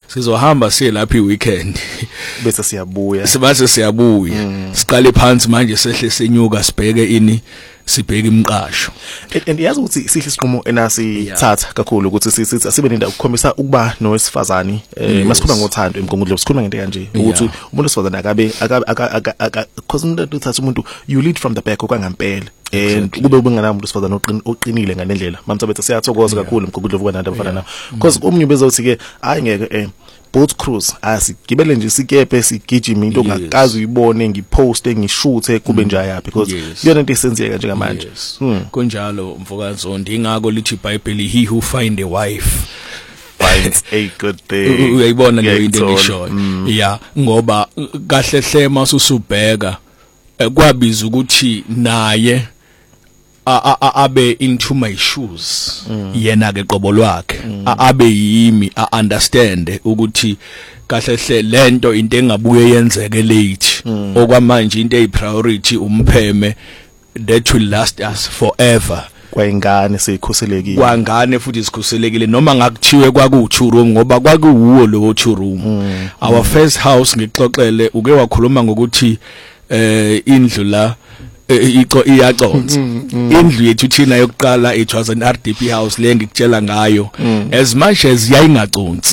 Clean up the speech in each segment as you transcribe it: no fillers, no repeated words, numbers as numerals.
sizohamba siye lapha iweekend bese siyabuya siqale phansi manje sehle senyuka sibheke ini sibheke imqasho and yazi ukuthi sihle isiqumo enasithatha kakhulu ukuthi sibe nendawo ukukhombisa ukuba nowesifazani masikhuluma ngothando emgungudlo sikhuluma ngento kanje ukuthi umuntu wesifazane akabe because umuntu uthatha umuntu you lead from the back okwangampela and kube ubungana umuntu wesifazane oqinile ngalendlela mamtsabethe siyathokoza kakhulu emgungudlo vuka nanto abafana nawo because umnye bezothi ke hayi ngeke boat cruise asigibele nje sikepe sigijima into ongakazi uyibone ngiposte ngishuthe kube njaya because yona into esenzeka njengamanje kunjalo mfokazondi ingako lithi iBhayibheli he who find a wife finds a good thing uyayibona le into ngisho ngoba kahle hle masusubheka kwabiza ukuthi naye abe into my shoes yena ke qobo lwakhe abe yimi understand ukuthi kahle hle lento into engabuye yenzeke late okwamanje into eyipriority umpheme that will last us forever kwayingane sikhuselekile kwangane futhi sikhuselekile noma ngakuthiwe kwaku2 room ngoba kwakuwo lo 2 room our first house ngixoxele uke wakhuluma ngokuthi indlu la iyaconza indlu yethu thina yokuqala it was an RDP house le ngikutshela ngayo as much as yayingaconzi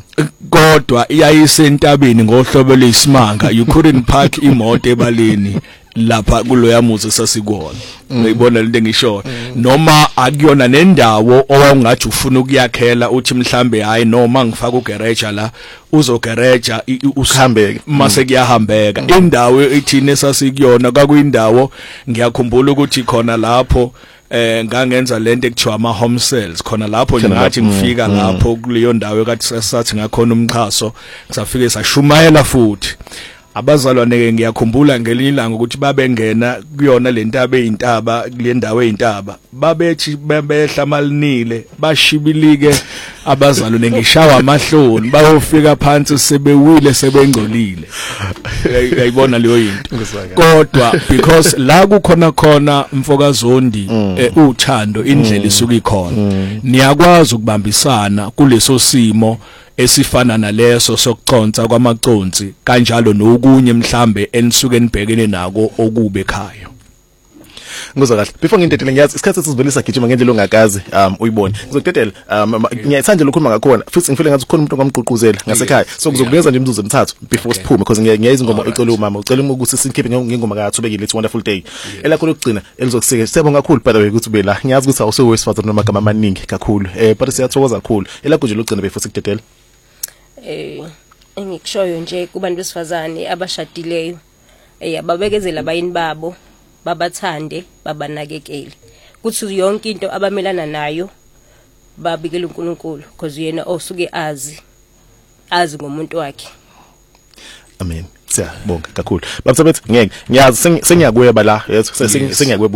kodwa iyayisentabeni ngohlobo lesimanga you couldn't park imoto ebaleni lapha kuloya muzi sasikona uyibona lento ngisho noma akuyona nendawo owawungathi ufuna ukuyakhela uthi mhlambe hayi noma ngifaka ugarage la uzogareja ukhambeke mase kuyahambeka indawo ethine sasikuyona kwakuyindawo ngiyakhumbula ukuthi khona lapho ngangenza lento ekuthiwa ama home sales khona lapho ngathi ngifika lapho kuleyo ndawo ekathi sasathi ngakhona umchaso ngisafike sashumayela futhi abazalwane ngiyakhumbula ngelinye ilanga ukuthi babengena kuyona lentaba eyintaba kule ndawo eyintaba babethi bebehla malinile bashibilike abazalwane ngishawa amahloni bayofika phansi sebewile sebengcolile uyayibona leyo into kodwa because la kukhona mfokazondi uthando indlela isuka ikhona niyakwazi ukubambisana kuleso simo esifana naleso sokuconsa kwamaconsi kanjalo nokunye mhlambe enisuke nibhekene nako okube ekhaya ngizwa kahle before ngintethele ngiyazi isikhathi sizivelisa gijima ngendlela ongakazi uyibone ngizokutethela ngiyayithanda lokhuluma ngakhona futhi ngifile ngathi ukhona umuntu ongamgqugquzela ngasekhaya so ngizokunikeza nje imizuzu emithathu before siphume because ngiyayizwa ingoma ecela umama ucela ukuthi sikhiphe ngengoma kaThubekile It's Wonderful Day elakho lokugcina elizokuseke siyabonga kakhulu by the way ukuthi ube la ngiyazi ukuthi awusewesifazane namagama amaningi kakhulu but siyathokoza kakhulu elakho nje lokugcina before sikutethela engikushoyo nje kubantu besifazane abashadileyo ababekezela abayini babo babathande babanakekele kuthi yonke into abamelana nayo babikele uNkulunkulu because yena osuke azi ngomuntu wakhe amen siyabonga kakhulu babethu ngeke ngiyazi sengiyakuya la sengiyakuya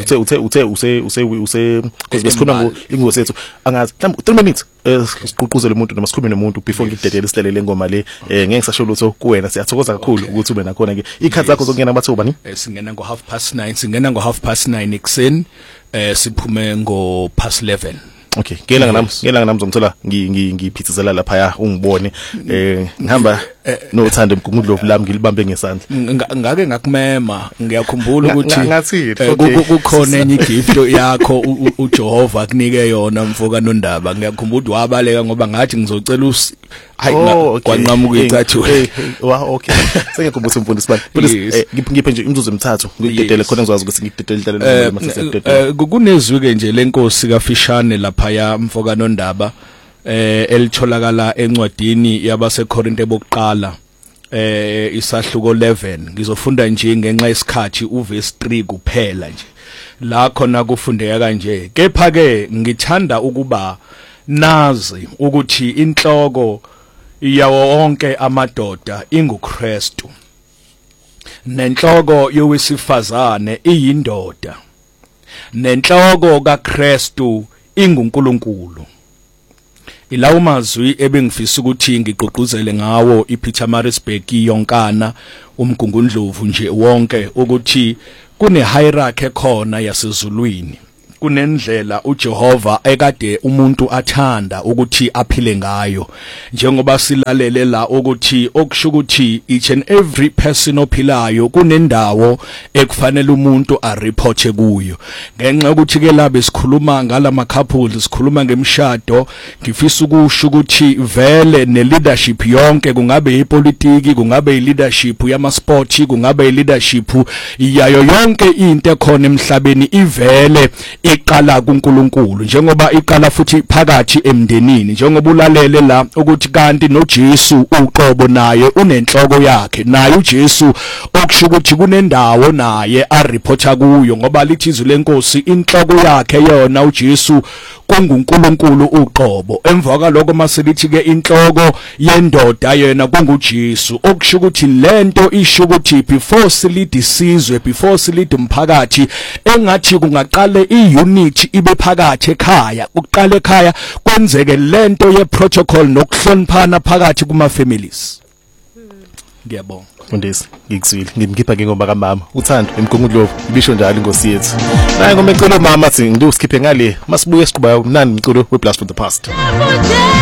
use kuzikhuluma ingozi yethu angazi mhlawumbe 3 minutes siqhuquzele umuntu noma sikhulume nomuntu before ngidedele isihlelele ngoma le ngeke ngisasho lutho kuwena siyathokoza kakhulu ukuthi ube nakhona ke ikhathi zakho zokungena amathuba ni singena ngo 9:30 ekseni siphume ngo 11:30 okay ngela nami ngizomthola ngiphithizela lapha ya ungibone ngihamba nothando emgungudlo lami ngilibambe ngesandla ngake ngakumema ngiyakhumbula ukuthi kukhona enye igift yakho uJehova akunike yona mfoka nondaba ngiyakhumbula wabaleka ngoba ngathi ngizocela hayi kwanqamuka ukuyithatha okay sengikhumbula umfundisi bani ngiphe nje imizuzu emithathu ngidedele khona ngizazi ukuthi ngidedele kunezwi ke nje lenkosi kaFishane lapha ya mfoka nondaba elitholakala encwadini yabaseKorinte bokuqala isahluko 11 ngizofunda nje ngenxa yesikhathi uverse 3 kuphela nje la khona kufundeka kanje kepha ke ngithanda ukuba nazi ukuthi inhloko yawo wonke amadoda inguKristu nenhloko yowesifazane iyindoda nenhloko kaKristu inguNkulunkulu ilawo mazwi ebengifisa ukuthi ngigqugquzele ngawo iPietermaritzburg yonkana umgungundlovu nje wonke ukuthi kune hierarchy khona yasezulwini kunendlela uJehova ekade umuntu athanda ukuthi aphile ngayo njengoba silalele la ukuthi okusho ukuthi each and every person ophilayo kunendawo ekufanele umuntu areport kuyo ngenxa ukuthi ke labe sikhuluma ngalama couples sikhuluma ngemshado ngifisa ukusho ukuthi vele ne leadership yonke kungabe ipolitiki kungabe ileadership yama sport kungabe ileadership yayo yonke into ekhona emhlabeni ivele iqala kuNkulunkulu njengoba iqala futhi phakathi emndenini njengoba ulalele la ukuthi kanti noJesu uqobo naye unenhloko yakhe naye uJesu okusho ukuthi kunendawo naye areporta kuyo ngoba lithi izwi lenkosi inhloko yakhe yona uJesu kunguNkulunkulu uqobo emva kwaloko maselithi ke inhloko yendoda yena kunguJesu okusho ukuthi lento isho ukuthi before silidisizwe before silid umphakathi engathi kungaqale iunity ibe phakathi ekhaya kuqala ekhaya kwenzeke lento yeprotocol nokuhloniphana phakathi kuma families ngiyabonga Mfundisi ngikuzwile ngimkhipha ke ngoba kamama uthando emgungudlovu ibisho njalo inkosi yethu naye ngomecelo mama athi ngidusikhiphe ngale masibuye siqhubeka nani umculo we Blast from the Past.